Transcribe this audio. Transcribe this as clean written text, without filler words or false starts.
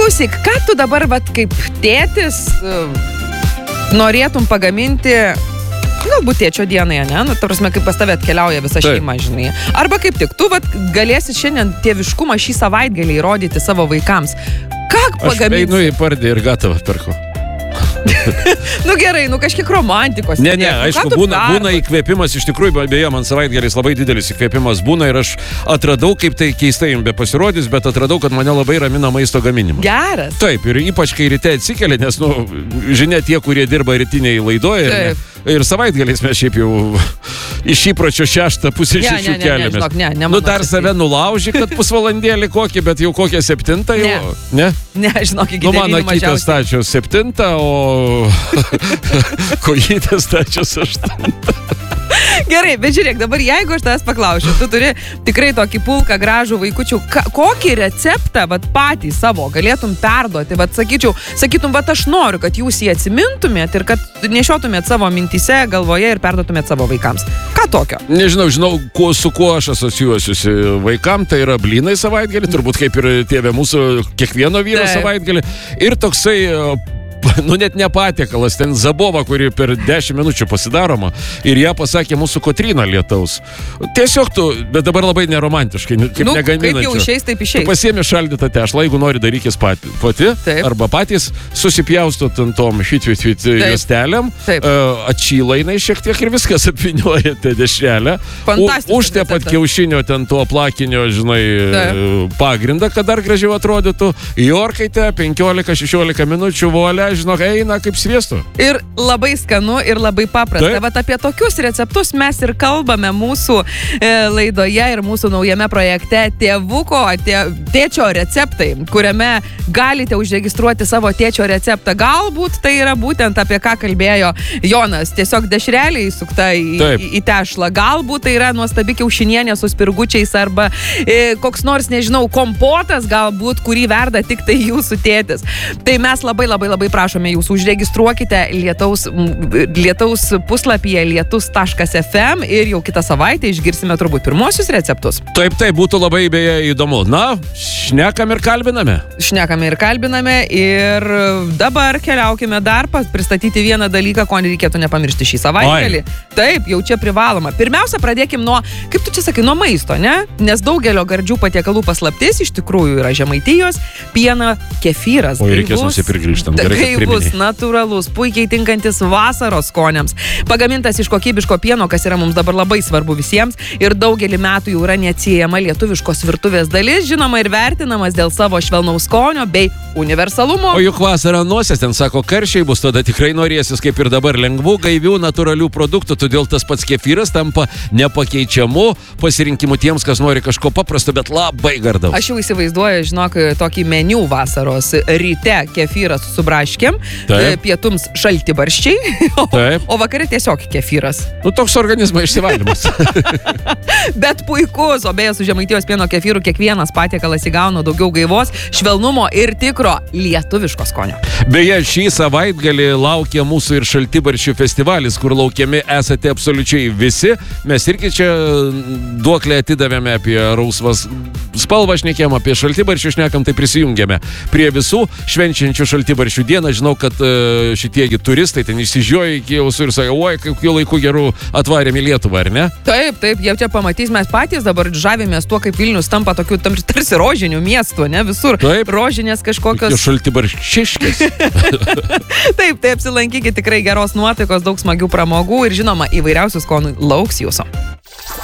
klausyk, ką tu dabar, kaip tėtis, norėtum pagaminti, galbūt tėčio dienai, ne? Nu, ta prasme, kaip pas tave atkeliauja visa šeima, žinai. Arba kaip tik, tu galėsi šiandien tėviškumą šį savaitgalį įrodyti savo vaikams. Ką pagaminti? Aš einu į pardį ir gatavą perku. Nu gerai, kažkiek romantikos. Ne, aišku, būna įkvėpimas, iš tikrųjų, beje, man savaitgalis labai didelis įkvėpimas būna ir aš atradau, kaip tai keistai jums be pasirodys, bet atradau, kad mane labai ramina maisto gaminimas. Geras. Taip, ir ypač kai ryte atsikeli, nes, žinia, tie, kurie dirba rytiniai laidoje ir savaitgaliais mes šiaip jau iš įpročio 6:30 keliamės. Dar save nulauži, kad pusvalandėlį kokį, bet jau kokią 7 jau. Ne? Ne, žinok, iki 9 mano kitas stačios 7, o kojytės stačios 8. Gerai, bet žiūrėk, dabar jeigu aš tavęs paklausiu, tu turi tikrai tokį pulką gražų vaikučių, kokį receptą patį savo galėtum perduoti, sakytum, aš noriu, kad jūs jį atsimintumėt ir kad nešiotumėt savo mintyse, galvoje ir perduotumėt savo vaikams. Ką tokio? Nežinau, su kuo aš asocijuosiuosi vaikam, tai yra blynai savaitgalį, turbūt kaip ir tėvė mūsų kiekvieno vyro savaitgalį. Ir toksai net ne patiekalas, ten zabova, kuri per 10 minučių pasidaroma ir ją pasakė mūsų Kotryna Lietaus. Tiesiog bet dabar labai neromantiškai, kaip negaminančio. Kaip jau išeis, taip išeis. Tu pasiemi šaldytą tešlą, jeigu nori darykis pati, arba patys susipjaustot ant tom juostelėm, atšyla jinai šiek tiek ir viskas apviniuojate dešrelę. Užtepat kiaušinio ten tuo plakinio, žinai, pagrindą, kad dar gražiau atrodytų. Į orkaitę 15-16 minučių volia, žinok, eina kaip sviesto. Ir labai skanu, ir labai paprasta. Vat apie tokius receptus mes ir kalbame mūsų laidoje ir mūsų naujame projekte Tėčio receptai, kuriame galite užregistruoti savo tėčio receptą. Galbūt tai yra būtent apie ką kalbėjo Jonas. Tiesiog dešrelė įsukta į tešlą. Galbūt tai yra nuostabi kiaušinienė su spirgučiais arba koks nors, nežinau, kompotas galbūt, kurį verda tik tai jūsų tėtis. Tai mes labai prašome jūsų, užregistruokite Lietaus puslapyje lietus.fm ir jau kitą savaitę išgirsime turbūt pirmosius receptus. Taip, būtų labai beje įdomu. Na, šnekam ir kalbiname ir dabar keliaukime dar pristatyti vieną dalyką, ko nereikėtų nepamiršti šį savaitgalį. Taip, jau čia privaloma. Pirmiausia, pradėkim nuo, kaip tu čia sakai, nuo maisto, ne? Nes daugelio gardžių patiekalų paslaptis iš tikrųjų yra Žemaitijos pieno kefyras. O reikės nusipirkti grįžtant. Gaivus, natūralus, puikiai tinkantis vasaros skoniams. Pagamintas iš kokybiško pieno, kas yra mums dabar labai svarbu visiems ir daugelį metų jau yra neatsiejama lietuviškos virtuvės dalis, žinoma ir vertinamas dėl savo švelnaus skonio bei universalumo. O juk vasara nosies, ten sako, karščiai bus, tada tikrai norėsis kaip ir dabar lengvų, gaivių, natūralių produktų, todėl tas pats kefyras tampa nepakeičiamu pasirinkimu tiems, kas nori kažko paprasto, bet labai gardaus. Aš jau įsivaizduoju, žinok, tokį meniu vasaros ryte kefyras su braškėm, pietums šaltibarščiai, o vakare tiesiog kefyras. Nu, toks organizmo išsivalymas. Bet puikus, o beje, su Žemaitijos pieno kefyru kiekvienas patiekalas įgauna daugiau gaivos, švelnumo ir tikro lietuviško skonio. Beje, šį savaitgalį laukia mūsų ir šaltibarščių festivalis, kur laukiami esate absoliučiai visi. Mes irgi čia duoklę atidavėme apie rausvas spalvą šnekėm, apie šaltibarščių šnekam, tai prisijungėme prie visų švenčiančių šaltibarščių dieną. Žinau, kad šitiegi turistai ten išsižioja iki ausų ir sako, oi, kokiu laiku gerų atvarėm į Lietuvą, ar ne? Taip, jau čia pamatys, mes patys dabar žavimės tuo, kaip Vilnius tampa tokiu tarsi rožinių miestų, ne? Visur rožinės kažkokios... Šaltibarščiškės. Taip, apsilankykite, tikrai geros nuotaikos, daug smagių pramogų ir žinoma, įvairiausių skonų lauks jūsų.